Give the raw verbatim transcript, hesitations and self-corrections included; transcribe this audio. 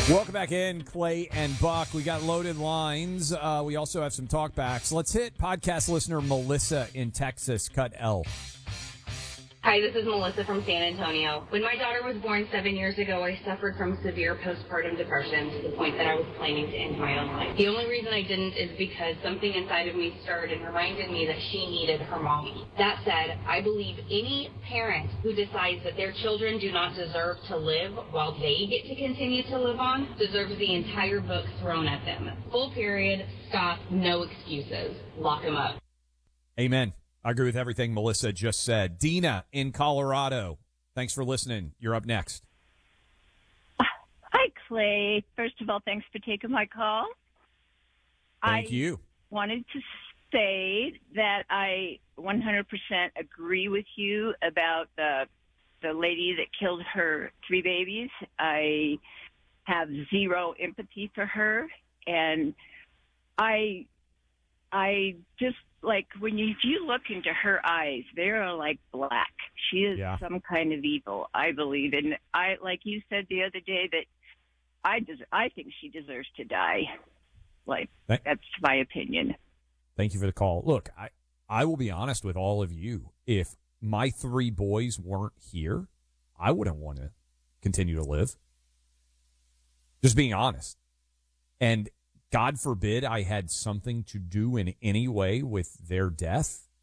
Welcome back in, Clay and Buck. We got loaded lines. Uh, we also have some talkbacks. Let's hit podcast listener Melissa in Texas, cut L. Hi, this is Melissa from San Antonio. When my daughter was born seven years ago, I suffered from severe postpartum depression to the point that I was planning to end my own life. The only reason I didn't is because something inside of me stirred and reminded me that she needed her mommy. That said, I believe any parent who decides that their children do not deserve to live while they get to continue to live on deserves the entire book thrown at them. Full period, stop, no excuses. Lock them up. Amen. I agree with everything Melissa just said. Dina in Colorado. Thanks for listening. You're up next. Hi, Clay. First of all, thanks for taking my call. Thank I you. wanted to say that I one hundred percent agree with you about the the lady that killed her three babies. I have zero empathy for her, and I I just like when you if you look into her eyes, they are like black. She is Yeah. some kind of evil, I believe. And I, like you said the other day, that I des- I think she deserves to die. Like Thank- that's my opinion. Thank you for the call. Look, I, I will be honest with all of you. If my three boys weren't here, I wouldn't want to continue to live. Just being honest. And God forbid I had something to do in any way with their death.